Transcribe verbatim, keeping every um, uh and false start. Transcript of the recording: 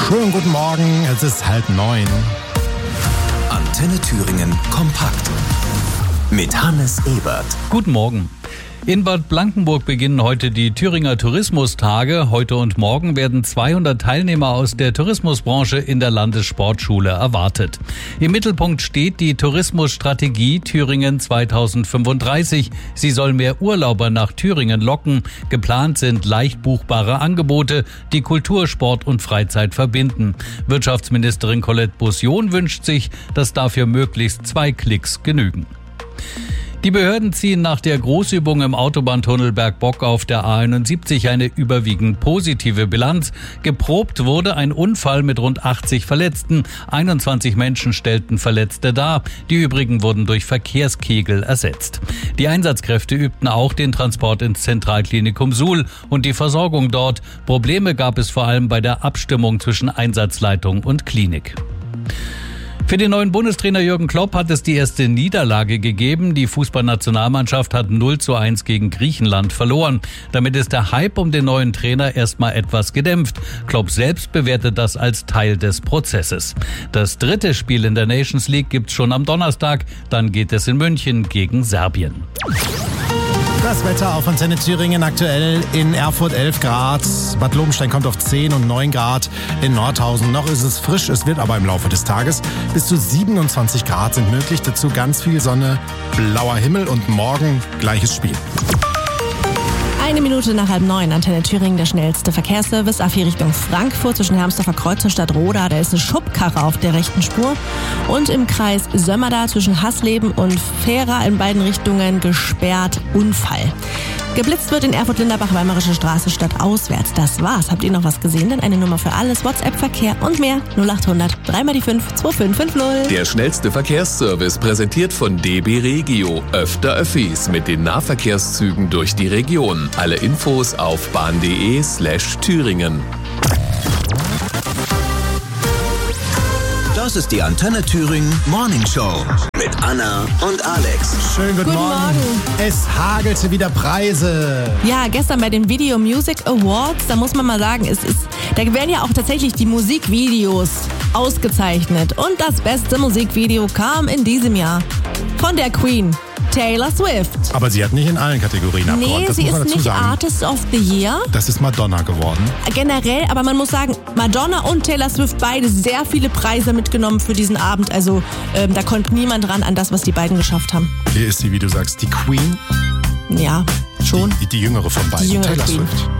Schönen guten Morgen, es ist halb neun. Antenne Thüringen kompakt mit Hannes Ebert. Guten Morgen. In Bad Blankenburg beginnen heute die Thüringer Tourismustage. Heute und morgen werden zweihundert Teilnehmer aus der Tourismusbranche in der Landessportschule erwartet. Im Mittelpunkt steht die Tourismusstrategie Thüringen zweitausendfünfunddreißig. Sie soll mehr Urlauber nach Thüringen locken. Geplant sind leicht buchbare Angebote, die Kultur, Sport und Freizeit verbinden. Wirtschaftsministerin Colette Bossion wünscht sich, dass dafür möglichst zwei Klicks genügen. Die Behörden ziehen nach der Großübung im Autobahntunnel Bergbock auf der A einundsiebzig eine überwiegend positive Bilanz. Geprobt wurde ein Unfall mit rund achtzig Verletzten. einundzwanzig Menschen stellten Verletzte dar. Die übrigen wurden durch Verkehrskegel ersetzt. Die Einsatzkräfte übten auch den Transport ins Zentralklinikum Suhl und die Versorgung dort. Probleme gab es vor allem bei der Abstimmung zwischen Einsatzleitung und Klinik. Für den neuen Bundestrainer Jürgen Klopp hat es die erste Niederlage gegeben. Die Fußballnationalmannschaft hat null zu eins gegen Griechenland verloren. Damit ist der Hype um den neuen Trainer erstmal etwas gedämpft. Klopp selbst bewertet das als Teil des Prozesses. Das dritte Spiel in der Nations League gibt's schon am Donnerstag. Dann geht es in München gegen Serbien. Das Wetter auf Antenne Thüringen aktuell in Erfurt elf Grad, Bad Lobenstein kommt auf zehn und neun Grad in Nordhausen. Noch ist es frisch, es wird aber im Laufe des Tages bis zu siebenundzwanzig Grad sind möglich. Dazu ganz viel Sonne, blauer Himmel und morgen gleiches Spiel. Eine Minute nach halb neun, Antenne Thüringen, der schnellste Verkehrsservice. A vier Richtung Frankfurt zwischen Hermsdorfer Kreuz und Stadtroda. Da ist eine Schubkarre auf der rechten Spur. Und im Kreis Sömmerda zwischen Hasleben und Fehra in beiden Richtungen gesperrt. Unfall. Geblitzt wird in Erfurt-Linderbach, Weimarische Straße stadtauswärts. Das war's. Habt ihr noch was gesehen? Denn eine Nummer für alles, WhatsApp-Verkehr und mehr. null acht hundert drei mal die fünf zwei fünf fünf null. Der schnellste Verkehrsservice präsentiert von D B Regio. Öfter Öffis mit den Nahverkehrszügen durch die Region. Alle Infos auf bahn.de slash Thüringen. Das ist die Antenne Thüringen Morning Show mit Anna und Alex. Schönen guten, Guten Morgen. Morgen. Es hagelte wieder Preise. Ja, gestern bei den Video Music Awards, da muss man mal sagen, es ist, da werden ja auch tatsächlich die Musikvideos ausgezeichnet. Und das beste Musikvideo kam in diesem Jahr von der Queen, Taylor Swift. Aber sie hat nicht in allen Kategorien abgeräumt. Nee, das sie muss man ist dazu nicht sagen. Artist of the Year. Das ist Madonna geworden. Generell, aber man muss sagen, Madonna und Taylor Swift beide sehr viele Preise mitgenommen für diesen Abend. Also ähm, da konnte niemand ran an das, was die beiden geschafft haben. Hier ist sie, wie du sagst, die Queen. Ja, schon. Die, die jüngere von beiden. Die jüngere Taylor Queen. Swift.